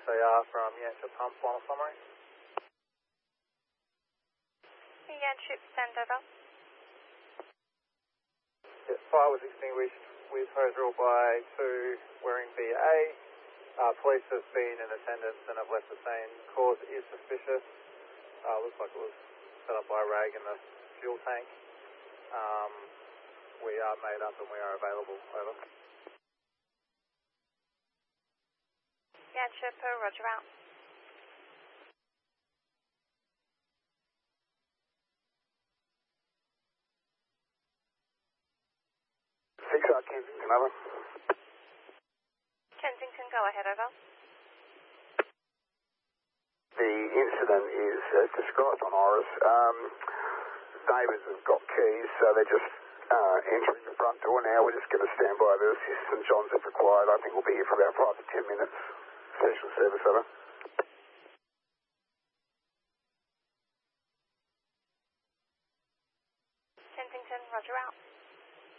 SAR from Yanchep Pump, final summary. Yanchep, stand over. Yes, fire was extinguished with hose rule by 2 wearing BA. Police have been in attendance and have left the scene. Cause is suspicious. Looks like it was set up by a rag in the fuel tank. We are made up and we are available. Over. Yanchep, roger out. Kensington, over. Kensington, go ahead, over. The incident is as described on Iris. Neighbours have got keys, so they're just entering the front door now. We're just going to stand by to assist St John's if required. I think we'll be here for about 5 to 10 minutes. Special service, over. Kensington, roger out.